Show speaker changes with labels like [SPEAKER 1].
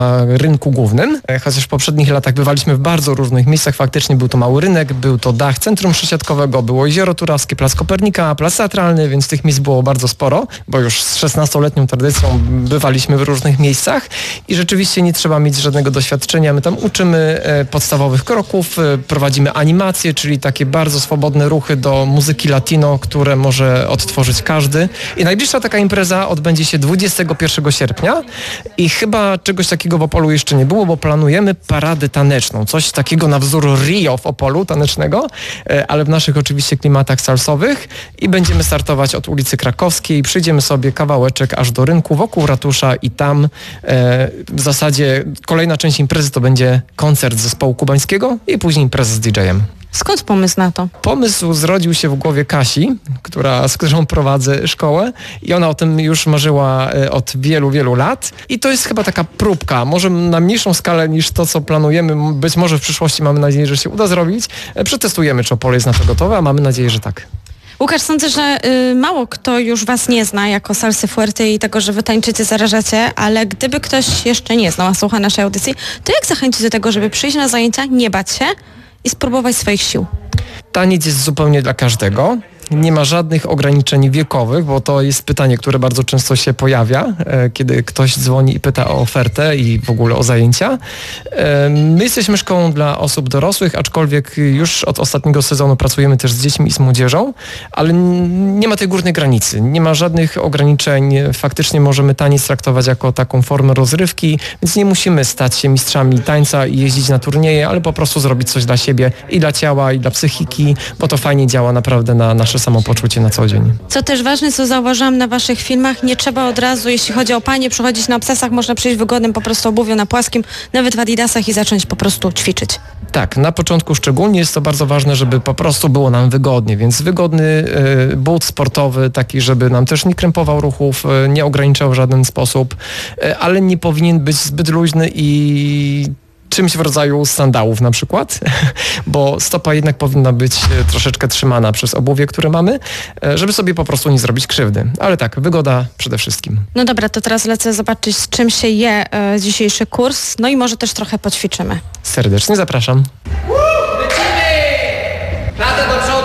[SPEAKER 1] rynku głównym, chociaż w poprzednich latach bywaliśmy w bardzo różnych miejscach. Faktycznie był to mały rynek, był to dach Centrum Przesiadkowego, było Jezioro Turawskie, Plac Kopernika, Plac Teatralny, więc tych miejsc było bardzo sporo, bo już z 16-letnią tradycją bywaliśmy w różnych miejscach i rzeczywiście nie trzeba mieć żadnego doświadczenia. My tam uczymy podstawowych kroków, prowadzimy animacje, czyli takie bardzo swobodne ruchy do muzyki latino, które może odtworzyć każdy. I najbliższa taka impreza odbędzie się 21 sierpnia i chyba czegoś takiego w Opolu jeszcze nie było, bo planujemy paradę taneczną. Coś takiego na wzór Rio w Opolu tanecznego, ale w naszych oczywiście klimatach salsowych i będziemy startować od ulicy Krakowskiej. Przyjdziemy sobie kawałeczek aż do rynku wokół ratusza i tam w zasadzie kolejna część imprezy to będzie koncert zespołu kubańskiego i później impreza z DJ-em.
[SPEAKER 2] Skąd pomysł na to?
[SPEAKER 1] Pomysł zrodził się w głowie Kasi, z którą prowadzę szkołę i ona o tym już marzyła od wielu, wielu lat i to jest chyba taka próbka, może na mniejszą skalę niż to, co planujemy, być może w przyszłości mamy nadzieję, że się uda zrobić. Przetestujemy, czy Opole jest na to gotowe, a mamy nadzieję, że tak.
[SPEAKER 2] Łukasz, sądzę, że mało kto już was nie zna jako Salsy Fuerte i tego, że wy tańczycie, zarażacie, ale gdyby ktoś jeszcze nie znał, a słucha naszej audycji, to jak zachęcić do tego, żeby przyjść na zajęcia, nie bać się i spróbować swoich sił?
[SPEAKER 1] Taniec jest zupełnie dla każdego. Nie ma żadnych ograniczeń wiekowych, bo to jest pytanie, które bardzo często się pojawia, kiedy ktoś dzwoni i pyta o ofertę i w ogóle o zajęcia. My jesteśmy szkołą dla osób dorosłych, aczkolwiek już od ostatniego sezonu pracujemy też z dziećmi i z młodzieżą, ale nie ma tej górnej granicy, nie ma żadnych ograniczeń. Faktycznie możemy taniec traktować jako taką formę rozrywki, więc nie musimy stać się mistrzami tańca i jeździć na turnieje, ale po prostu zrobić coś dla siebie i dla ciała, i dla psychiki, bo to fajnie działa naprawdę na nasze samopoczucie na co dzień.
[SPEAKER 2] Co też ważne, co zauważyłam na waszych filmach, nie trzeba od razu, jeśli chodzi o panie, przychodzić na obsesach, można przyjść wygodnym po prostu obuwiu na płaskim, nawet w adidasach i zacząć po prostu ćwiczyć. Tak, na początku szczególnie jest to bardzo ważne, żeby po prostu było nam wygodnie, więc wygodny but sportowy, taki, żeby nam też nie krępował ruchów, nie ograniczał w żaden sposób, ale nie powinien być zbyt luźny i czymś w rodzaju sandałów na przykład, bo stopa jednak powinna być troszeczkę trzymana przez obuwie, które mamy, żeby sobie po prostu nie zrobić krzywdy. Ale tak, wygoda przede wszystkim. No dobra, to teraz lecę zobaczyć, z czym się je dzisiejszy kurs, no i może też trochę poćwiczymy.
[SPEAKER 1] Serdecznie zapraszam.